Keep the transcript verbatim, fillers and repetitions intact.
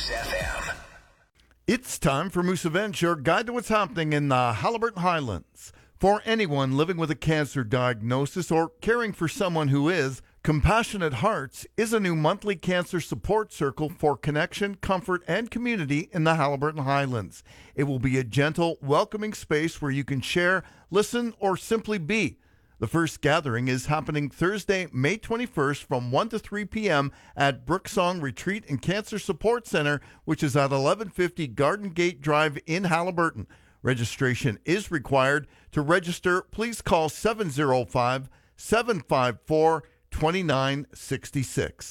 Moose F M. It's time for Moose Events, your guide to what's happening in the Haliburton Highlands. For anyone living with a cancer diagnosis or caring for someone who is, Compassionate Hearts is a new monthly cancer support circle for connection, comfort, and community in the Haliburton Highlands. It will be a gentle, welcoming space where you can share, listen, or simply be. The first gathering is happening Thursday, May twenty-first from one to three p.m. at Brooksong Retreat and Cancer Support Center, which is at eleven fifty Garden Gate Drive in Haliburton. Registration is required. To register, please call seven oh five, seven five four, two nine six six.